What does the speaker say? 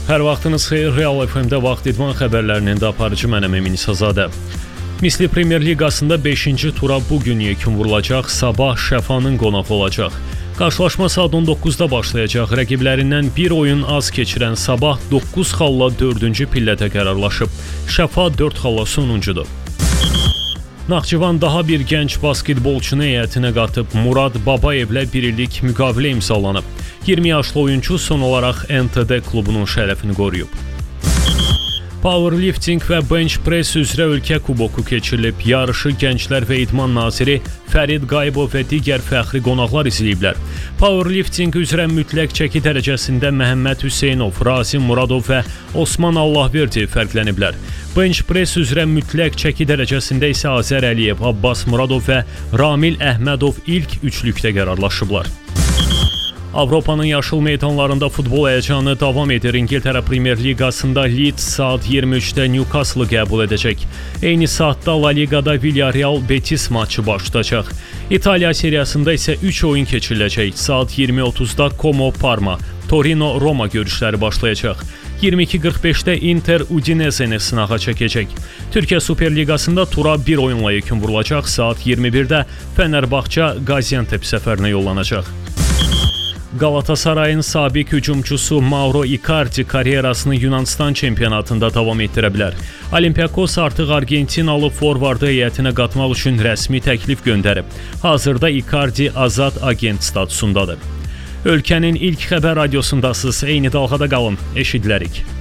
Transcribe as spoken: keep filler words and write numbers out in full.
Hər vaxtınız xeyir, Real F M-də vaxt idman xəbərlərinin də aparıcı mənəm Emin İsazadə. Misli Premyer Liqasında beşinci tura bugün yekun vurulacaq, sabah Şəfanın qonağı olacaq. Qarşılaşma saat on doqquzda başlayacaq, rəqiblərindən bir oyun az keçirən Sabah doqquz xalla dördüncü pillədə qərarlaşıb, Şəfa dörd xalla sonuncudur. Naxçıvan daha bir gənc basketbolçunu heyətinə qatıb, Murad Babayevlə bir illik müqavilə imzalanıb. iyirmi yaşlı oyuncu son olaraq N T D klubunun şərəfini qoruyub. Powerlifting və bench press üzrə ölkə kuboku keçirilib. Yarışı Gənclər və İdman naziri Fərid Qayıbov və digər fəxri qonaqlar izləyiblər. Powerlifting üzrə mütləq çəki dərəcəsində Məhəmməd Hüseynov, Razim Muradov və Osman Allahverdi fərqləniblər. Bench press üzrə mütləq çəki dərəcəsində isə Azər Əliyev, Abbas Muradov və Ramil Əhmədov ilk üçlükdə qərarlaşıblar. Avropanın yaşıl meydanlarında futbol həyəcanı davam edir. İngiltərə Premyer Liqasında Leeds saat iyirmi üçdə Newcastle-ı qəbul edəcək. Eyni saatda La Ligada Villarreal Betis maçı başlayacaq. İtaliya seriyasında isə üç oyun keçiriləcək. Saat iyirmi otuzda Como Parma, Torino Roma görüşləri başlayacaq. iyirmi iki qırx beşdə Inter Udinese-ni sınağa çəkəcək. Türkiyə Super Liqasında tura bir oyunla yekun vurulacaq. Saat iyirmi birdə Fenerbahçe Gaziantep səfərinə yollanacaq. Galatasarayın sabiq hücumçusu Mauro Icardi karyerasını Yunanistan çempionatında davam etdirə bilər. Olympiakos artıq Argentinalı forvardı heyətinə qatmaq üçün rəsmi təklif göndərib. Hazırda Icardi azad agent statusundadır. Ölkənin ilk xəbər radiosundasınız. Eyni dalğada qalın. Eşidilərik.